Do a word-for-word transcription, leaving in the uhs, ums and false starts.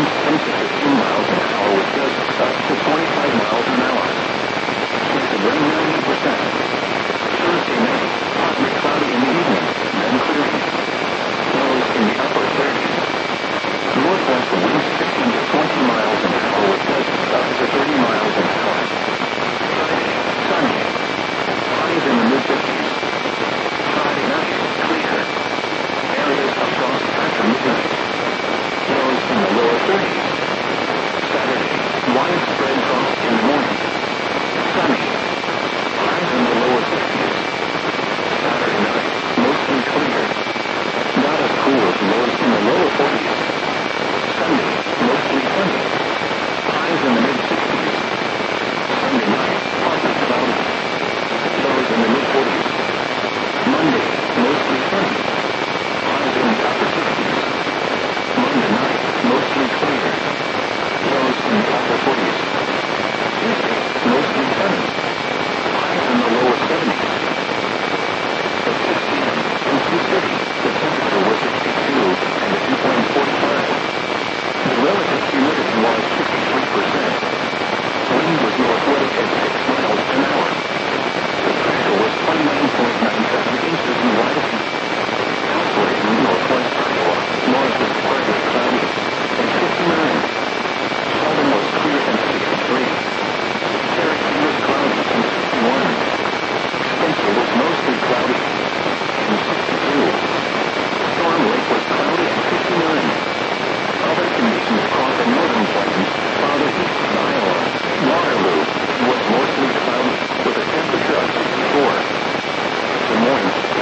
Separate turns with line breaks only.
winds ten to fifteen miles an hour with gusts up to twenty-five miles an hour. Chance of rain ninety percent. Thursday night, partly cloudy in the evening, then clearing. Lows in the upper thirties. Northwest winds fifteen to twenty miles an hour with gusts up to thirty miles an hour. Friday, sunny. Highs in the mid-fifties. Friday night, clear. Areas of frost after midnight. Lows in the lower thirties.